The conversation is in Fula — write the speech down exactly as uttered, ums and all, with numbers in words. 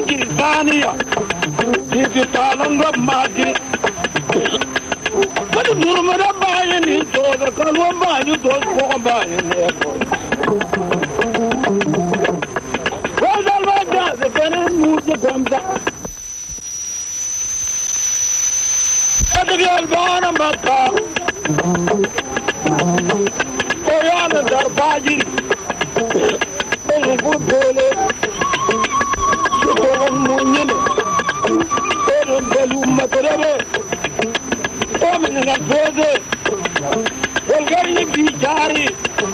يجي ثانية يجي طالن ماجي بدي دور من باين تودا كانوا باين تودا فوق باين هذا الوجه كان موجود كمدا أدري البانا مكة ويانا درباجي الغفور دولي شكرا مؤمنة ورم بلوم مطربة ومن الفوزة والغريب في جاري